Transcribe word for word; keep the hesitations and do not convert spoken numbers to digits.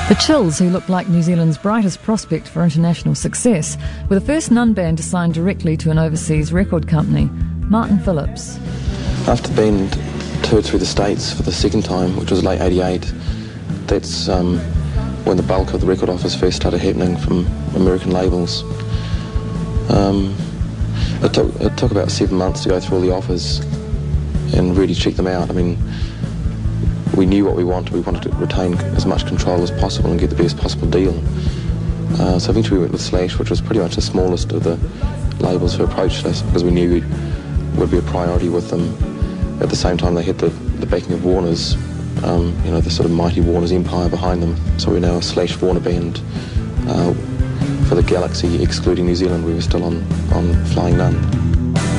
The Chills, who looked like New Zealand's brightest prospect for international success, were the first nun band to sign directly to an overseas record company, Martin Phillips. After being toured through the States for the second time, which was late eighty-eight, that's um, when the bulk of the record offers first started happening from American labels. Um, it, took, it took about seven months to go through all the offers and really check them out. I mean, we knew what we wanted. We wanted to retain as much control as possible and get the best possible deal. Uh, so eventually we went with Slash, which was pretty much the smallest of the labels who approached us, because we knew it would be a priority with them. At the same time, they had the, the backing of Warner's, um, you know, the sort of mighty Warner's empire behind them. So we're now a Slash Warner band uh, for the Galaxy, excluding New Zealand. We were still on, on Flying Nun.